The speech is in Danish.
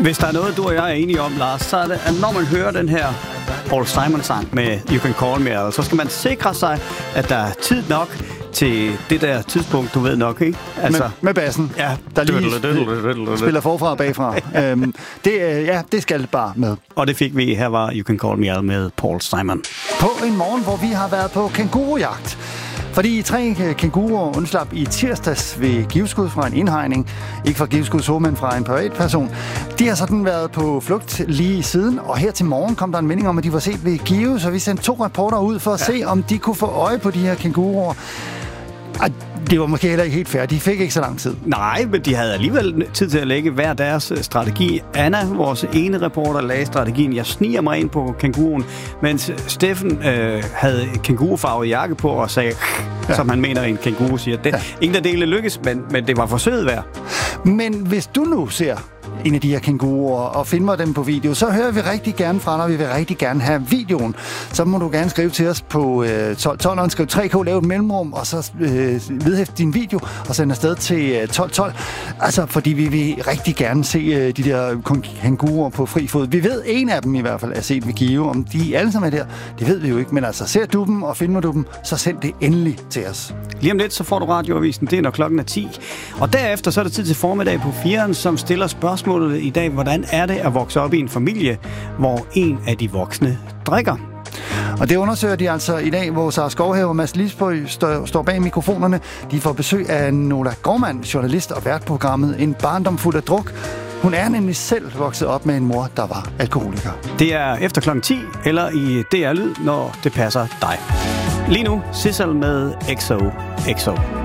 Hvis der er noget, du og jeg er enige om, Lars, så er det, at når man hører den her Paul Simon-sang med You Can Call Me, så skal man sikre sig, at der er tid nok til det der tidspunkt, du ved nok, ikke? Altså, med bassen, ja, der lige spiller forfra og bagfra. Det skal bare med. Og det fik vi. Her var You Can Call Me med Paul Simon. På en morgen, hvor vi har været på kængurujagt. Fordi 3 kænguruer undslap i tirsdags ved givskud fra en indhegning. Ikke fra givskud, men fra en privatperson. De har sådan været på flugt lige siden, og her til morgen kom der en melding om, at de var set ved Give, så vi sendte 2 reporter ud for at se, om de kunne få øje på de her kænguruer. Det var måske heller ikke helt fair. De fik ikke så lang tid. Nej, men de havde alligevel tid til at lægge hver deres strategi. Anna, vores ene reporter, lagde strategien. Jeg sniger mig ind på kænguruen, mens Steffen havde kængurufarvet jakke på og sagde, som han mener en kænguru siger. Ingen af delene lykkes, men det var forsøget værd. Men hvis du nu ser en af de her kænguruer og filmer dem på video, så hører vi rigtig gerne fra dig, og vi vil rigtig gerne have videoen. Så må du gerne skrive til os på 1212, skriv 3K, lave et mellemrum, og så vedhæfte din video og sende afsted til 1212. Altså, fordi vi vil rigtig gerne se de der kænguruer på fri fod. Vi ved, en af dem i hvert fald er set ved Give. Om de alle sammen er der, det ved vi jo ikke. Men altså, ser du dem og filmer du dem, så send det endelig til os. Lige om lidt, så får du radioavisen. Det er når klokken er 10. Og derefter så er det tid til formiddag på 4'eren, som stiller spørgsmålet i dag, hvordan er det at vokse op i en familie, hvor en af de voksne drikker? Og det undersøger de altså i dag, hvor Sara Skovhave og Mads Lisbø står bag mikrofonerne. De får besøg af Nola Gormand, journalist og vært på programmet En barndom fuld af druk. Hun er nemlig selv vokset op med en mor, der var alkoholiker. Det er efter klokken 10, eller i DR Lyd, når det passer dig. Lige nu, Sissel med XOXO.